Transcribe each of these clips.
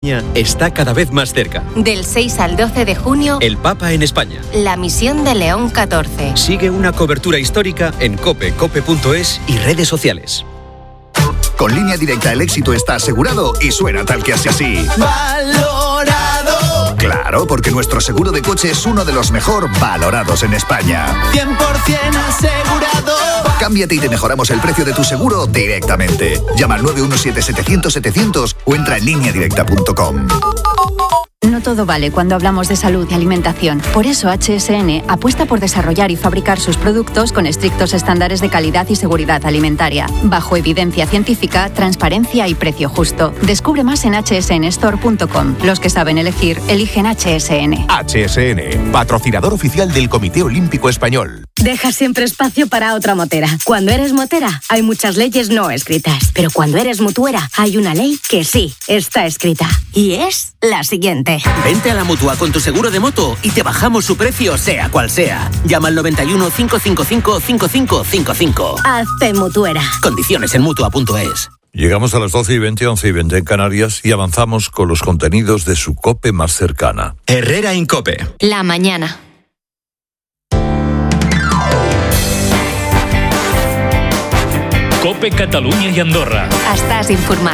está cada vez más cerca. Del 6 al 12 de junio, El Papa en España. la misión de León XIV. Sigue una cobertura histórica en COPE, cope.es y redes sociales. Con Línea Directa el éxito está asegurado y suena tal que así. ¡Valorado! Claro, porque nuestro seguro de coche es uno de los mejor valorados en España. 100% asegurado. Cámbiate y te mejoramos el precio de tu seguro directamente. Llama al 917-700-700 o entra en lineadirecta.com. No todo vale cuando hablamos de salud y alimentación. Por eso HSN apuesta por desarrollar y fabricar sus productos con estrictos estándares de calidad y seguridad alimentaria, bajo evidencia científica, transparencia y precio justo. Descubre más en hsnstore.com. Los que saben elegir, eligen HSN. HSN, patrocinador oficial del Comité Olímpico Español. Deja siempre espacio para otra motera. Cuando eres motera, hay muchas leyes no escritas. Pero cuando eres mutuera, hay una ley que sí está escrita. Y es la siguiente. Vente a la Mutua con tu seguro de moto y te bajamos su precio, sea cual sea. Llama al 91 555 5555. Hazte mutuera. Condiciones en Mutua.es. Llegamos a las 12:20, 11:20 en Canarias y avanzamos con los contenidos de su COPE más cercana. Herrera en COPE. La mañana. COPE Catalunya i Andorra. Estàs informat.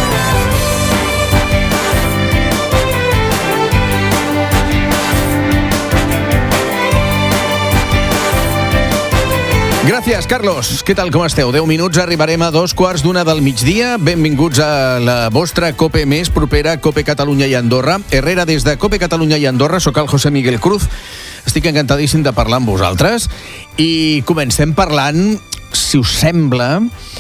Gràcies, Carlos. Què tal, com esteu? 10 minuts, arribarem a 2:15 del migdia. Benvinguts a la vostra COPE més propera, COPE Catalunya i Andorra. Herrera, des de COPE Catalunya i Andorra, soc el José Miguel Cruz. Estic encantadíssim de parlar amb vosaltres. I comencem parlant, si us sembla,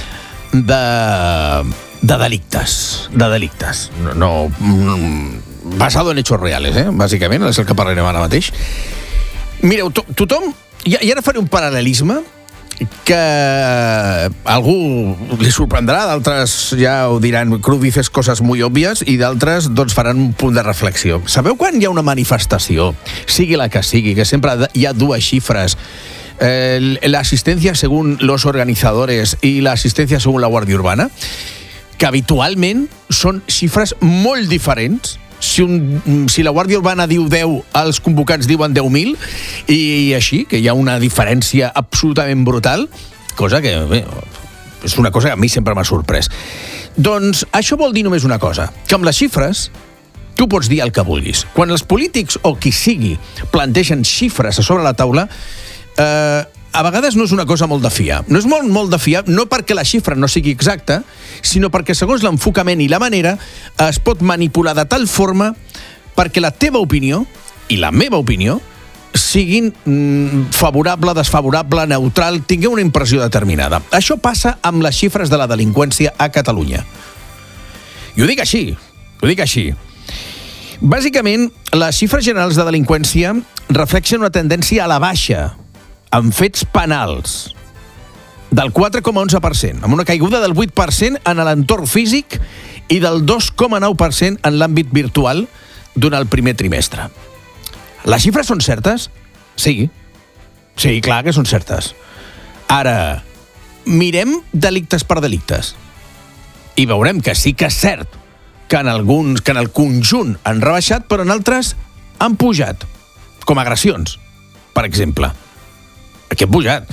de delictes. De delictes. No, basado en hechos reales, bàsicament, és el que parlarem ara mateix. Mireu, tothom... I ara faré un paral·lelisme que a algú li sorprendrà, d'altres ja ho diran, Cruz, dices coses muy obvias, i d'altres doncs faran un punt de reflexió. Sabeu quan hi ha una manifestació, sigui la que sigui, que sempre hi ha dues xifres, la asistencia según los organizadores y la asistencia según la Guàrdia Urbana, que habitualment són xifres molt diferents. Si la Guàrdia Urbana diu 10, els convocants diuen 10.000, i així, que hi ha una diferència absolutament brutal, cosa que, bé, és una cosa que a mi sempre m'ha sorprès. Doncs això vol dir només una cosa, que amb les xifres tu pots dir el que vulguis. Quan els polítics o qui sigui plantegen xifres a sobre la taula, a vegades no és una cosa molt de fiar. No és molt de fiar, no perquè la xifra no sigui exacta, sinó perquè segons l'enfocament i la manera es pot manipular de tal forma perquè la teva opinió i la meva opinió siguin favorable, desfavorable, neutral, tingueu una impressió determinada. Això passa amb les xifres de la delinqüència a Catalunya. I ho dic així. Bàsicament, les xifres generals de delinqüència reflexen una tendència a la baixa amb fets penals del 4,11%, amb una caiguda del 8% en l'entorn físic i del 2,9% en l'àmbit virtual durant el primer trimestre. Les xifres són certes? Sí, clar que són certes. Ara, mirem delictes per delictes i veurem que sí que és cert que en el conjunt han rebaixat, però en altres han pujat, com agressions, per exemple. Aquí hem pujat.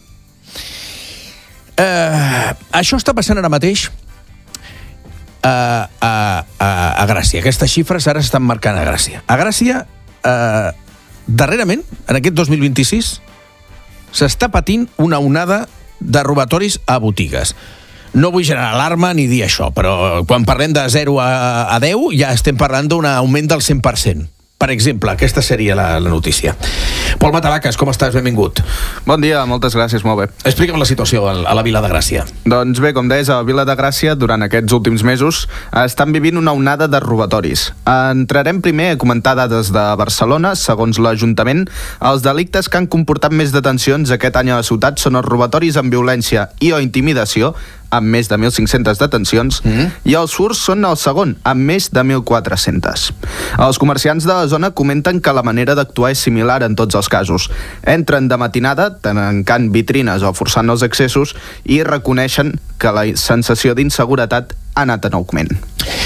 Això està passant ara mateix a Gràcia. Aquestes xifres ara s'estan marcant a Gràcia. A Gràcia, darrerament, en aquest 2026, s'està patint una onada de robatoris a botigues. No vull generar alarma ni dir això, però quan parlem de 0 a 10 ja estem parlant d'un augment del 100%. Per exemple, aquesta seria la notícia. Pol Matavacas, com estàs? Benvingut. Bon dia, moltes gràcies, molt bé. Explica'm la situació a la Vila de Gràcia. Doncs bé, com deies, a la Vila de Gràcia, durant aquests últims mesos, estan vivint una onada de robatoris. Entrarem primer a comentar dades de Barcelona. Segons l'Ajuntament, els delictes que han comportat més detencions aquest any a la ciutat són els robatoris amb violència i o intimidació, amb més de 1.500 detencions, i els furts són el segon, amb més de 1.400. Els comerciants de la zona comenten que la manera d'actuar és similar en tots els casos. Entren de matinada, tancant vitrines o forçant els accessos, i reconeixen que la sensació d'inseguretat ha anat en augment.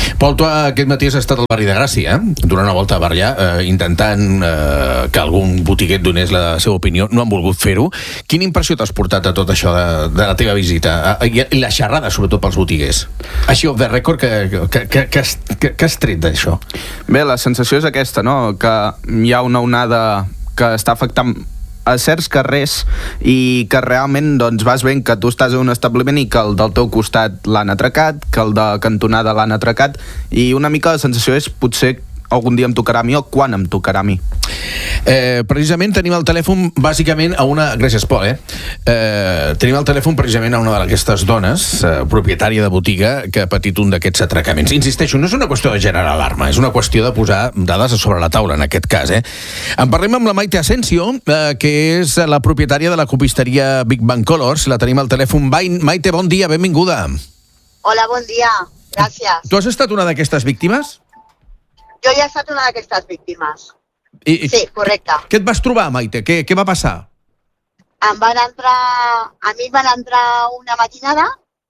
Pol, tu aquest matí has estat al barri de Gràcia, donant una volta per allà, intentant que algun botiguet donés la seva opinió. No han volgut fer-ho. Quina impressió t'has portat de tot això de la teva visita? I la xerrada, sobretot, pels botiguers. Així, off the record, que has tret d'això? Bé, la sensació és aquesta, no? Que hi ha una onada que està afectant a certs carrers i que realment doncs, vas veient que tu estàs en un establiment i que el del teu costat l'han atracat, que el de cantonada l'han atracat, i una mica la sensació és potser algun dia em tocarà a mi o quan em tocarà a mi. Precisament tenim el telèfon bàsicament a una... Gràcies, Pol, tenim el telèfon precisament a una d'aquestes dones, propietària de botiga, que ha patit un d'aquests atracaments. Insisteixo, no és una qüestió de generar alarma, és una qüestió de posar dades a sobre la taula, en aquest cas. En parlem amb la Maite Asensio, que és la propietària de la copisteria Big Bang Colors. La tenim al telèfon. Maite, bon dia, benvinguda. Hola, bon dia, gràcies. Tu has estat una d'aquestes víctimes? Jo ja he estat una d'aquestes víctimes. Sí, correcte. Què et vas trobar, Maite? Què va passar? A mi em van entrar una matinada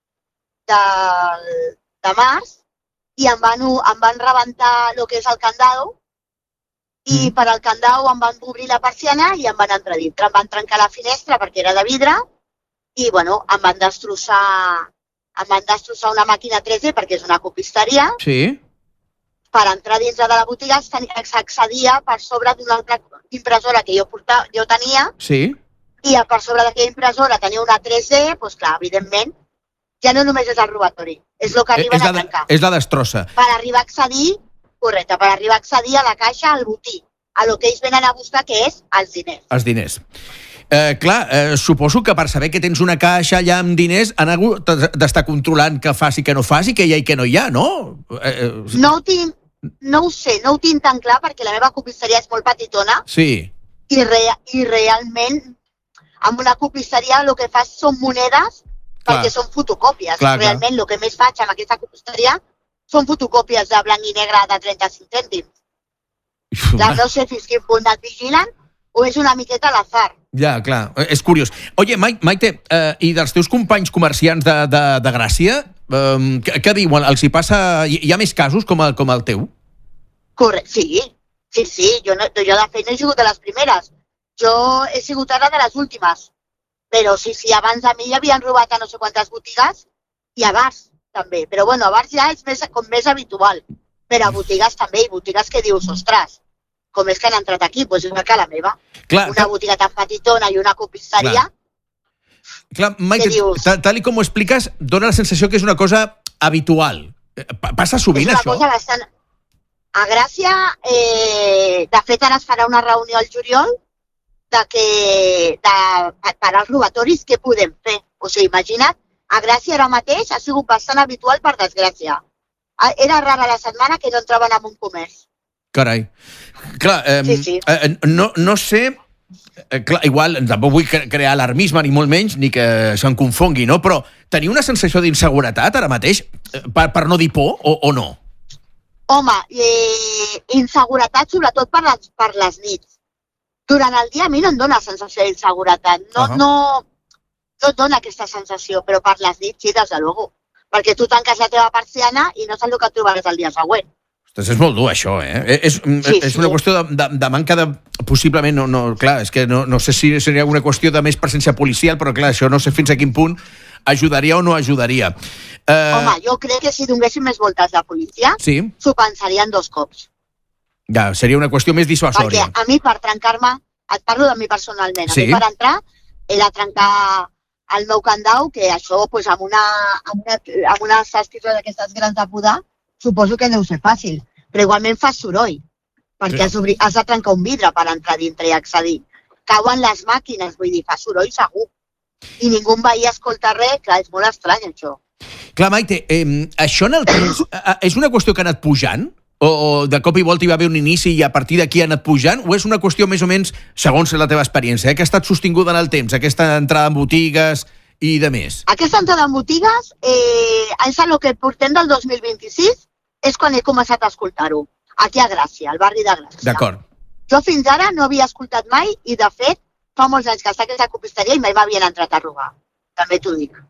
de març i em van rebentar el que és el candado i per al candado em van obrir la persiana i em van entrar dintre. Em van trencar la finestra perquè era de vidre i, bueno, em van destrossar una màquina 3D perquè és una copisteria. Sí. Per entrar dins de la botiga s'accedia per sobre d'una altra impressora que jo tenia. Sí. I per sobre d'aquella impressora tenia una 3D, doncs clar, evidentment, ja no només és el robatori, és el que arriben a trencar. És la destrossa. Per arribar a accedir, correcte, per arribar a accedir a la caixa, al botí, a lo que ells venen a buscar, que és els diners. Els diners. Suposo que per saber que tens una caixa allà amb diners han hagut d'estar controlant què faci, què no faci, què hi ha i què no hi ha, no? No ho sé, no ho tinc tan clar perquè la meva copisteria és molt petitona. Sí. I realment amb una copisteria el que fas són monedes perquè són fotocòpies. Realment el que més faig amb aquesta copisteria són fotocòpies de blanc i negre de 35 cèntims. No sé fins quin punt et vigilen o és una miqueta a l'azar. Ja, clar, és curiós. Oye, Maite, i dels teus companys comerciants de Gràcia, què diuen? Els hi passa... Hi ha més casos com el teu? Correcte, sí. Jo de fet no he sigut de les primeres. Jo he sigut ara de les últimes. Però sí, abans de mi ja havien robat a no sé quantes botigues i a bars també. Però bueno, a bars ja és més habitual. Però a botigues també, i botigues que dius, ostres, com és que han entrat aquí? Doncs igual que la meva. Una botiga tan petitona i una copisteria. Clar, Maite, tal com ho expliques, dona la sensació que és una cosa habitual. Passa sovint, això? És una cosa bastant... A Gràcia, de fet, ara es farà una reunió al juliol per als robatoris què podem fer. O sigui, imagina't, a Gràcia ara mateix ha sigut bastant habitual, per desgràcia. Era rara la setmana que no entraven en un comerç. Carai. Clar, no sé... Clar, igual, tampoc vull crear alarmisme ni molt menys, ni que se'n confongui, no? Però teniu una sensació d'inseguretat ara mateix, per no dir por, o no? Home, inseguretat sobretot per les nits. Durant el dia a mi no em dona sensació d'inseguretat. No et dona aquesta sensació, però per les nits sí, des de luego. Perquè tu tanques la teva persiana i no saps el que et trobaràs el dia següent. Ostres, és molt dur, això, És una qüestió de manca de... Possiblement, clar, és que no sé si seria una qüestió de més presència policial, però clar, això no sé fins a quin punt ajudaria o no ajudaria. Home, jo crec que si donéssim més voltes de policia, s'ho pensarien 2 cops. Ja, seria una qüestió més dissuasòria. Perquè a mi, per trencar-me, et parlo de mi personalment, a mi per entrar he de trencar el meu candau, que això, amb una sàstica d'aquestes grans de podar, suposo que deu ser fàcil, però igualment fa soroll, perquè has de trencar un vidre per entrar dintre i accedir. Cauen les màquines, vull dir, fa soroll segur. I ningú en veí escolta res, clar, és molt estrany, això. Clar, Maite, això en el temps és una qüestió que ha anat pujant? O de cop i volta hi va haver un inici i a partir d'aquí ha anat pujant? O és una qüestió més o menys, segons la teva experiència, que ha estat sostinguda en el temps, aquesta entrada en botigues i de més? Aquesta entrada en botigues, és el que portem del 2026, és quan he començat a escoltar-ho, aquí a Gràcia, al barri de Gràcia. D'acord. Jo fins ara no havia escoltat mai i, de fet, fa molts anys que està aquesta copisteria i mai m'havien entrat a robar. També t'ho dic.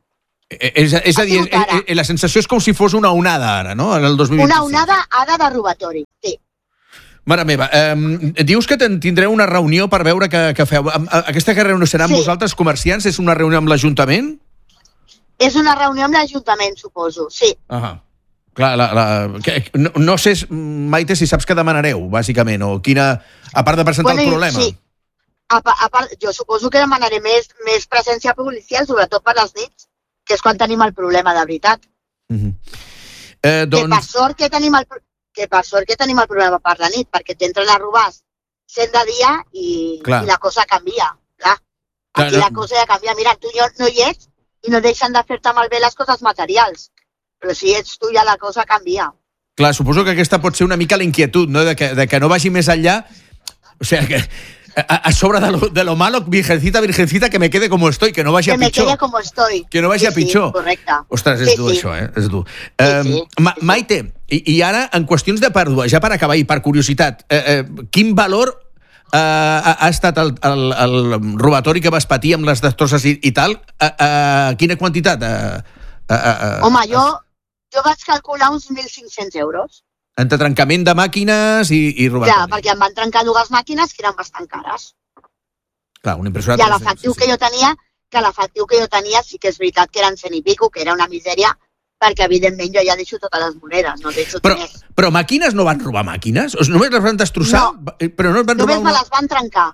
És a dir, la sensació és com si fos una onada ara, no? En el 2025. Una onada ara de robatori, sí. Mare meva, dius que tindreu una reunió per veure què feu. Aquesta reunió serà amb vosaltres, comerciants? És una reunió amb l'Ajuntament? És una reunió amb l'Ajuntament, suposo, sí. Clar, no sé, Maite, si saps què demanareu, bàsicament, o quina... A part de presentar el problema. Sí. A part, jo suposo que demanaré més presència policial, sobretot per les nits, que és quan tenim el problema, de veritat. Que per sort que tenim el problema per la nit, perquè t'entren a robar sent de dia i la cosa canvia. Clar. Aquí la cosa ja canvia. Mira, tu no hi ets i no deixen de fer-te malbé les coses materials. Però si ets tu ja la cosa canvia. Clar, suposo que aquesta pot ser una mica la inquietud, no? De que no vagi més enllà. O sigui, que a sobre de lo malo, virgencita, que me quede como estoy, que no vagi a pitjor. Que me quede como estoy. Que no vagi a pitjor. Correcte. Ostres, és dur això, és dur. Maite, i ara, en qüestions de pèrdua, ja per acabar i per curiositat, quin valor ha estat el robatori que vas patir amb les destrosses i tal? Quina quantitat? Home, jo vaig calcular uns 1.500 euros. Entre trencament de màquines i robatori. Clar, perquè em van trencar 2 màquines que eren bastant cares. Clar, una impressora... I l'efectiu que jo tenia, sí que és veritat que eren 100 i pico, que era una misèria, perquè evidentment jo ja deixo totes les monedes, no deixo diners. Però màquines no van robar màquines? O sigui, només les van destrossar? No, però no van robar només me les van trencar.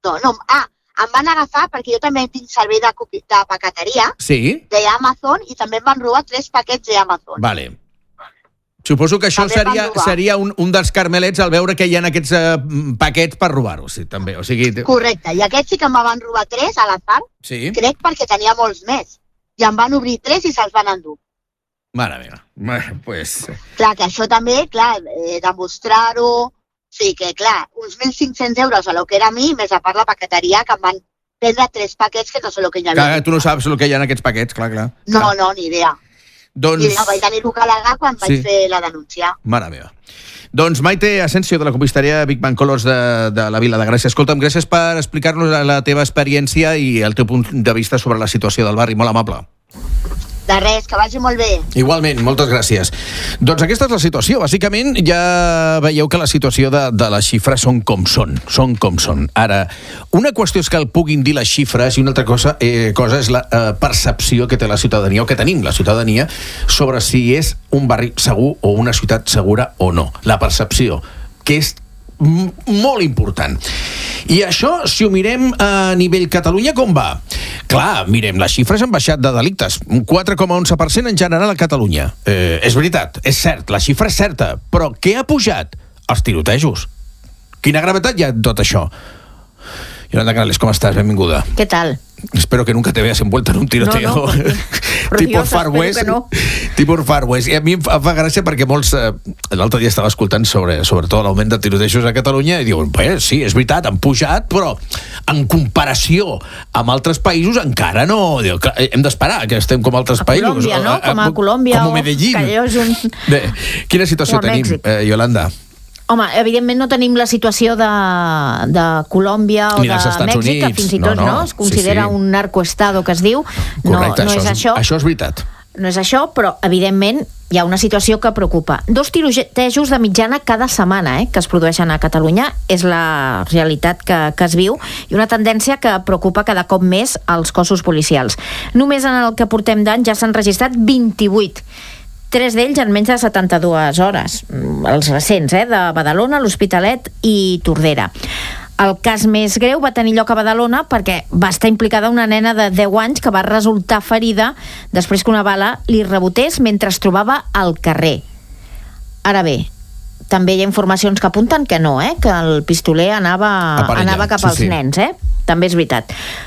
Em van agafar perquè jo també tinc servei de paqueteria d'Amazon i també em van robar 3 paquets d'Amazon. Vale. Suposo que això seria un dels carmelets al veure que hi ha aquests paquets per robar-ho, sí, també. O sigui... Correcte, i aquests sí que em van robar 3 a l'atzar, crec perquè tenia molts més. I em van obrir 3 i se'ls van endur. Mare meva. Pues... Clar, que això també, demostrar-ho... Sí, que clar, uns 1.500 euros a lo que era a mi, més a part la paqueteria, que em van prendre 3 paquets que no sé el que hi havia. Clar, tu no saps el que hi ha en aquests paquets, clar. No, ni idea. I no vaig tenir-ho que al·legar quan vaig fer la denúncia. Mare meva. Doncs Maite Asensio, de la comisaria Big Bang Colors de la Vila de Gràcia. Escolta'm, gràcies per explicar-nos la teva experiència i el teu punt de vista sobre la situació del barri. Molt amable. De res, que vagi molt bé. Igualment, moltes gràcies. Doncs aquesta és la situació. Bàsicament, ja veieu que la situació de les xifres són com són. Ara, una qüestió és que el puguin dir les xifres i una altra cosa és la percepció que té la ciutadania, o que tenim la ciutadania, sobre si és un barri segur o una ciutat segura o no. La percepció, que és molt important. I això, si ho mirem a nivell Catalunya, com va? Clar, mirem, les xifres han baixat de delictes, un 4,11% en general a Catalunya. És veritat, és cert, la xifra és certa, però què ha pujat? Els tirotejos. Quina gravetat hi ha en tot això? Yolanda Canales, com estàs? Benvinguda. Què tal? Espero que nunca te veas envuelta en un tiroteo. No, tipo Far West. No. Tipo Far West. I a mi em fa gràcia perquè molts... L'altre dia estava escoltant sobretot l'augment de tirotejos a Catalunya i diuen, sí, és veritat, han pujat, però en comparació amb altres països encara no... Hem d'esperar que estem com altres països. Colòmbia, no? Com a Colòmbia o Medellín. Bé, quina situació tenim, Yolanda? Home, evidentment no tenim la situació de Colòmbia o de Mèxic, que fins i tot es considera un narcoestado, que es diu. Correcte, no és això. Això és veritat. No és això, però evidentment hi ha una situació que preocupa. 2 tirotejos de mitjana cada setmana que es produeixen a Catalunya, és la realitat que es viu, i una tendència que preocupa cada cop més als cossos policials. Només en el que portem d'any ja s'han registrat 28. 3 d'ells en menys de 72 hores, els recents, de Badalona, l'Hospitalet i Tordera. El cas més greu va tenir lloc a Badalona perquè va estar implicada una nena de 10 anys que va resultar ferida després que una bala li rebotés mentre es trobava al carrer. Ara bé, també hi ha informacions que apunten que no, que el pistoler anava cap als nens, també és veritat.